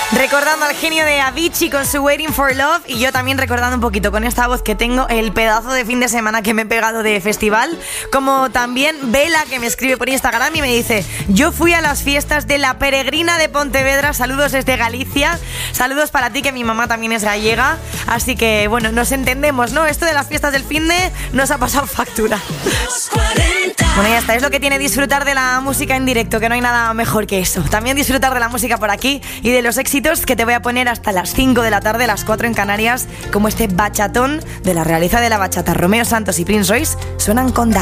Recordando al genio de Avicii con su Waiting for Love, y yo también recordando un poquito con esta voz que tengo el pedazo de fin de semana que me he pegado de festival. Como también Vela, que me escribe por Instagram y me dice: yo fui a las fiestas de la Peregrina de Pontevedra, saludos desde Galicia. Saludos para ti, que mi mamá también es gallega. Así que bueno, nos entendemos, ¿no? Esto de las fiestas del fin de nos ha pasado factura. Bueno, ya está, es lo que tiene disfrutar de la música en directo, que no hay nada mejor que eso. También disfrutar de la música por aquí y de los éxitos que te voy a poner hasta las 5 de la tarde, las 4 en Canarias, como este bachatón de la realeza de la bachata. Romeo Santos y Prince Royce suenan con